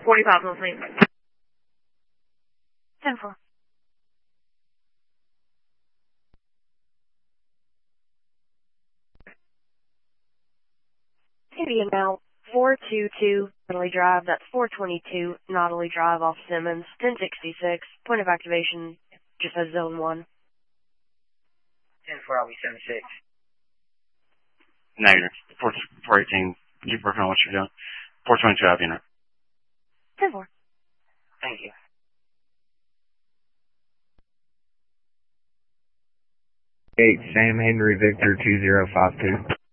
45 on the scene. 10-4. Indian now 422 Nautilus Drive. That's 422 Nautilus Drive off Simmons. 1066. Point of activation just says zone 1. 10-4, I'll be 76. Negative. 418. Keep working on what you're doing. 422 out unit. 10-4. Thank you. 8 Sam Henry Victor 2052.